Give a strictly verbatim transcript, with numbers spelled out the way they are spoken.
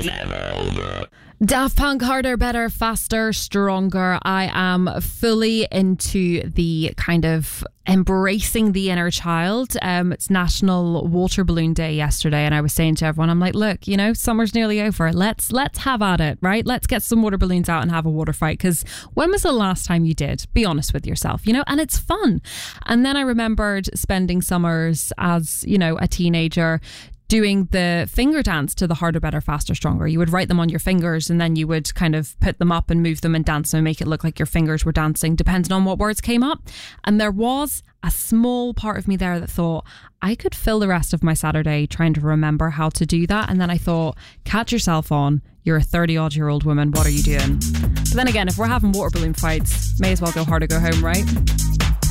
Daft Punk, harder, better, faster, stronger. I am fully into the kind of embracing the inner child. Um, it's National Water Balloon Day yesterday, and I was saying to everyone, I'm like, look, you know, summer's nearly over. Let's let's have at it, right? Let's get some water balloons out and have a water fight. Because when was the last time you did? Be honest with yourself, you know, and it's fun. And then I remembered spending summers as, you know, a teenager doing the finger dance to the harder, better, faster, stronger. You would write them on your fingers and then you would kind of put them up and move them and dance them and make it look like your fingers were dancing, depending on what words came up. And there was a small part of me there that thought, I could fill the rest of my Saturday trying to remember how to do that. And then I thought, catch yourself on. You're a thirty odd year old woman. What are you doing? But then again, if we're having water balloon fights, may as well go hard or go home, right?